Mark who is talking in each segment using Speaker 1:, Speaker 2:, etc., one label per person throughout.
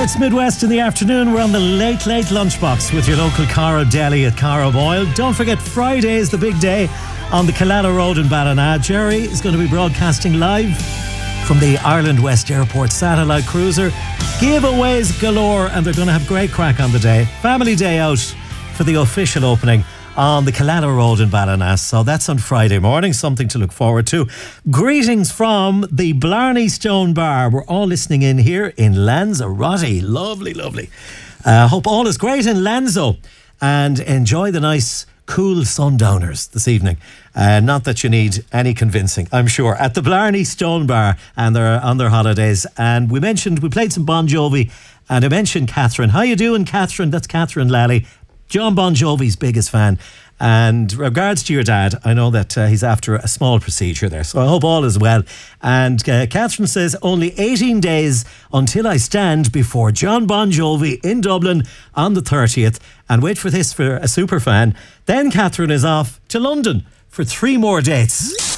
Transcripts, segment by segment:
Speaker 1: It's Midwest in the afternoon. We're on the late lunchbox with your local Carro Deli at Carro Boyle. Don't forget, Friday is the big day on the Killala Road in Ballina. Jerry is going to be broadcasting live from the Ireland West Airport satellite cruiser. Giveaways galore, and they're going to have great crack on the day. Family day out for the official opening on the Killala Road in Ballina. So that's on Friday morning, something to look forward to. Greetings from the Blarney Stone Bar. We're all listening in here in Lanzarote. Lovely. Hope all is great in Lanzo, and enjoy the nice cool sundowners this evening. Not that you need any convincing, I'm sure, at the Blarney Stone Bar, and they're on their holidays. And we played some Bon Jovi, and I mentioned Catherine. How you doing, Catherine? That's Catherine Lally, John Bon Jovi's biggest fan. And regards to your dad, I know that he's after a small procedure there, so I hope all is well. And Catherine says, only 18 days until I stand before John Bon Jovi in Dublin on the 30th. And wait for this for a super fan. Then Catherine is off to London for 3 more dates.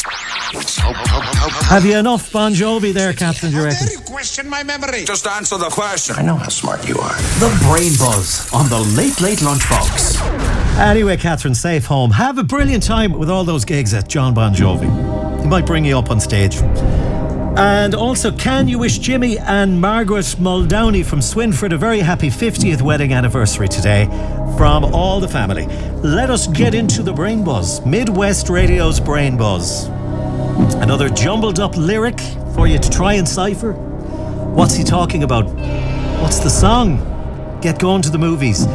Speaker 1: Have you enough Bon Jovi there, Catherine, do you reckon?
Speaker 2: How dare you question my memory?
Speaker 3: Just answer the question.
Speaker 4: I know how smart you are.
Speaker 5: The Brain Buzz on the Late Lunchbox.
Speaker 1: Anyway, Catherine, safe home. Have a brilliant time with all those gigs at John Bon Jovi. He might bring you up on stage. And also, can you wish Jimmy and Margaret Muldowney from Swinford a very happy 50th wedding anniversary today from all the family. Let us get into the Brain Buzz. Midwest Radio's Brain Buzz. Another jumbled up lyric for you to try and cipher. What's he talking about? What's the song? Get going to the movies.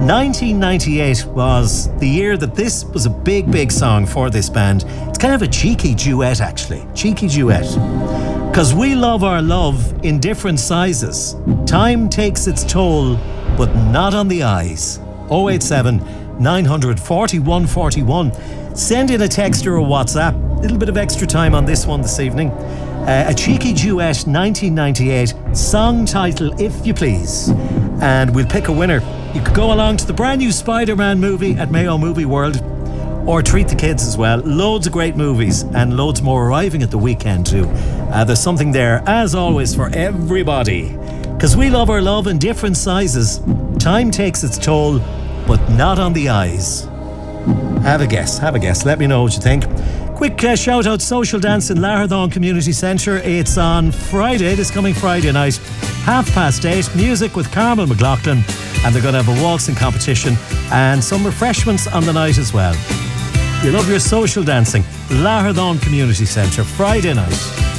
Speaker 1: 1998 was the year that this was a big song for this band. It's kind of a cheeky duet, actually. Cheeky duet. Because we love our love in different sizes. Time takes its toll, but not on the eyes. 087 900 4141. Send in a text or a WhatsApp. A little bit of extra time on this one this evening. A cheeky duet, 1998. Song title, if you please. And we'll pick a winner. You could go along to the brand new Spider-Man movie at Mayo Movie World, or treat the kids as well. Loads of great movies and loads more arriving at the weekend too. There's something there, as always, for everybody. Because we love our love in different sizes. Time takes its toll, but not on the eyes. Have a guess. Let me know what you think. Quick shout out, social dance in Laherthorne Community Centre. It's on Friday, this coming Friday night, 8:30. Music with Carmel McLaughlin, and they're going to have a waltzing competition and some refreshments on the night as well. You love your social dancing. Laherthorne Community Centre, Friday night.